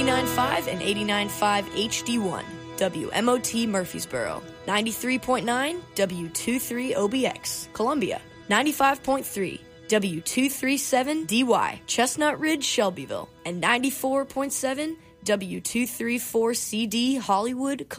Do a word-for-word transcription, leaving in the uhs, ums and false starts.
eighty-nine point five and eighty-nine point five H D one, W M O T Murfreesboro, ninety-three point nine W twenty-three O B X, Columbia, ninety-five point three W two thirty-seven D Y, Chestnut Ridge, Shelbyville, and ninety-four point seven W two thirty-four C D, Hollywood,